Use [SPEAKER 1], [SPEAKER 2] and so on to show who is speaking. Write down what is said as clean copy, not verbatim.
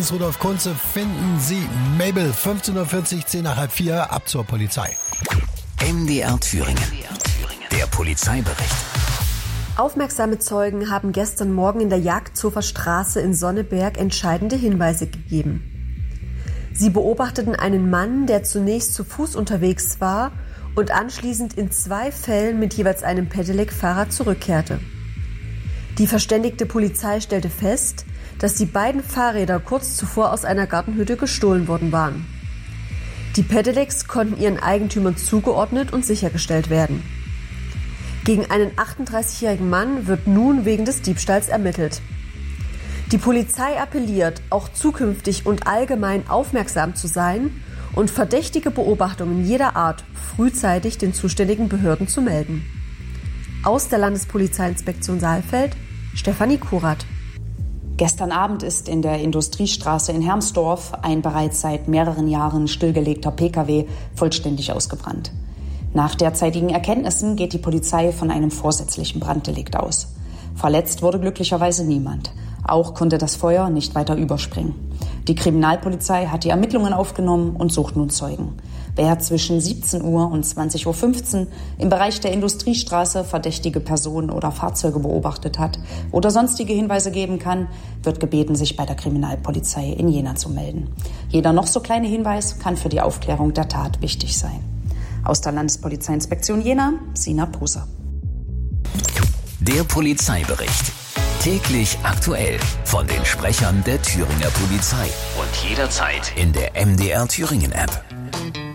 [SPEAKER 1] 1 Rudolf Kunze finden Sie Mabel 15:40 Uhr, 10 nach halb 4, ab zur Polizei.
[SPEAKER 2] MDR Thüringen. Der Polizeibericht.
[SPEAKER 3] Aufmerksame Zeugen haben gestern Morgen in der Jagdzofer Straße in Sonneberg entscheidende Hinweise gegeben. Sie beobachteten einen Mann, der zunächst zu Fuß unterwegs war und anschließend in 2 Fällen mit jeweils einem Pedelec-Fahrer zurückkehrte. Die verständigte Polizei stellte fest, dass die beiden Fahrräder kurz zuvor aus einer Gartenhütte gestohlen worden waren. Die Pedelecs konnten ihren Eigentümern zugeordnet und sichergestellt werden. Gegen einen 38-jährigen Mann wird nun wegen des Diebstahls ermittelt. Die Polizei appelliert, auch zukünftig und allgemein aufmerksam zu sein und verdächtige Beobachtungen jeder Art frühzeitig den zuständigen Behörden zu melden. Aus der Landespolizeiinspektion Saalfeld, Stefanie Kurat.
[SPEAKER 4] Gestern Abend ist in der Industriestraße in Hermsdorf ein bereits seit mehreren Jahren stillgelegter Pkw vollständig ausgebrannt. Nach derzeitigen Erkenntnissen geht die Polizei von einem vorsätzlichen Branddelikt aus. Verletzt wurde glücklicherweise niemand. Auch konnte das Feuer nicht weiter überspringen. Die Kriminalpolizei hat die Ermittlungen aufgenommen und sucht nun Zeugen. Wer zwischen 17 Uhr und 20.15 Uhr im Bereich der Industriestraße verdächtige Personen oder Fahrzeuge beobachtet hat oder sonstige Hinweise geben kann, wird gebeten, sich bei der Kriminalpolizei in Jena zu melden. Jeder noch so kleine Hinweis kann für die Aufklärung der Tat wichtig sein. Aus der Landespolizeiinspektion Jena, Sina Poser.
[SPEAKER 2] Der Polizeibericht. Täglich aktuell von den Sprechern der Thüringer Polizei und jederzeit in der MDR Thüringen App.